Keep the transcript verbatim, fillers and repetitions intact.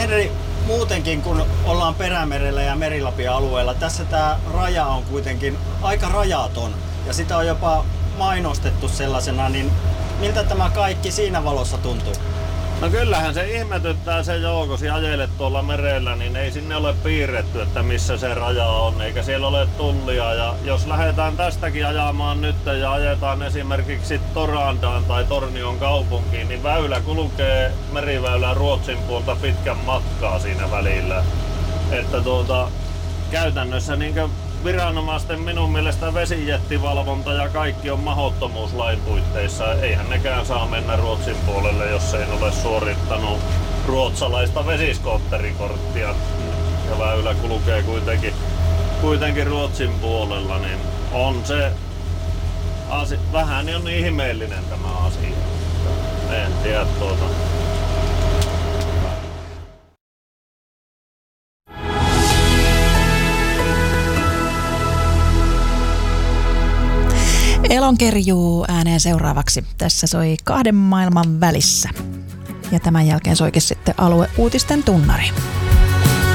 Henri, muutenkin kun ollaan Perämerellä ja Meri-Lapin alueella, tässä tämä raja on kuitenkin aika rajaton ja sitä on jopa mainostettu sellaisena, niin miltä tämä kaikki siinä valossa tuntuu? No kyllähän se ihmetyttää se joo, kun ajelet tuolla merellä, niin ei sinne ole piirretty, että missä se raja on, eikä siellä ole tullia. Ja jos lähdetään tästäkin ajamaan nyt ja ajetaan esimerkiksi Torandaan tai Tornion kaupunkiin, niin väylä kulkee meriväylää Ruotsin puolta pitkän matkaa siinä välillä. Että tuota, käytännössä niin viranomaisten minun mielestä vesijettivalvonta ja kaikki on mahdottomuus lain puitteissa. Eihän nekään saa mennä Ruotsin puolelle, jos ei ole suorittanut ruotsalaista vesiskootterikorttia. Ja väylä kulkee kuitenkin, kuitenkin Ruotsin puolella, niin on se asia, vähän on ihmeellinen tämä asia. En tiedä tuota. Elonkerjuu ääneen seuraavaksi. Tässä soi Kahden maailman välissä. Ja tämän jälkeen soikin sitten alueuutisten tunnari.